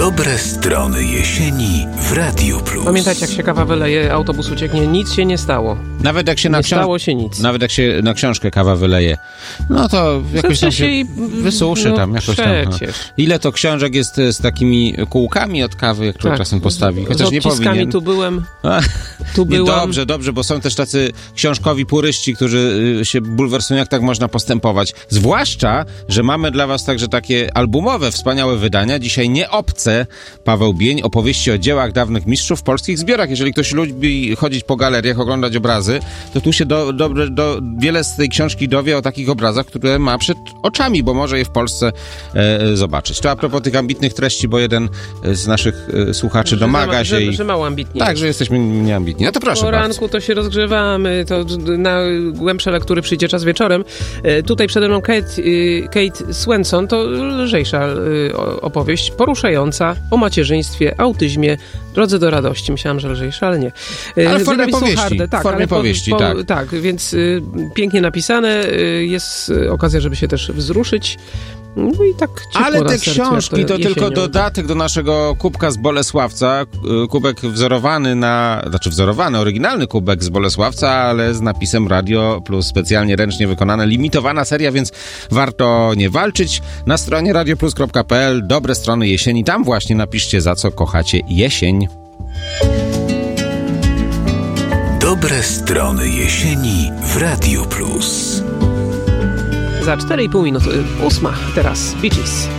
Dobre strony jesieni w Radiu Plus. Pamiętajcie, jak się kawa wyleje, autobus ucieknie, nic się nie stało. Nawet jak się stało się nic. Nawet jak się na książkę kawa wyleje, no to jakoś tam się wysuszy tam. Jakoś tam. Ile to książek jest z takimi kółkami od kawy, które czasem postawi? Chociaż z nie powinien. tu byłem. Dobrze, bo są też tacy książkowi puryści, którzy się bulwersują, jak tak można postępować. Zwłaszcza, że mamy dla was także takie albumowe, wspaniałe wydania. Dzisiaj nie obce, Paweł Bień, opowieści o dziełach dawnych mistrzów w polskich zbiorach. Jeżeli ktoś lubi chodzić po galeriach, oglądać obrazy, to tu się wiele z tej książki dowie o takich obrazach, które ma przed oczami, bo może je w Polsce zobaczyć. To a propos tych ambitnych treści, bo jeden z naszych słuchaczy domaga się. Że mało ambitni. Tak, że jesteśmy nieambitni. No to proszę po ranku bardzo. To się rozgrzewamy, to na głębsze lektury przyjdzie czas wieczorem. Tutaj przede mną Kate Swenson, to lżejsza opowieść, poruszająca o macierzyństwie, autyzmie, drodze do radości. Myślałam, że lżejsza, ale nie. Ale w formie powieści. Tak, w formie powieści, tak. Tak, więc pięknie napisane. Jest okazja, żeby się też wzruszyć. No i tak ciepło ale na te sercu, książki to tylko dodatek do naszego kubka z Bolesławca. Kubek wzorowany, oryginalny kubek z Bolesławca, ale z napisem Radio Plus, specjalnie ręcznie wykonana, limitowana seria, więc warto nie walczyć. Na stronie radioplus.pl dobre strony jesieni. Tam właśnie napiszcie, za co kochacie jesień. Dobre strony jesieni w Radiu Plus. Za 4,5 minuty, 8 teraz, Bee Gees.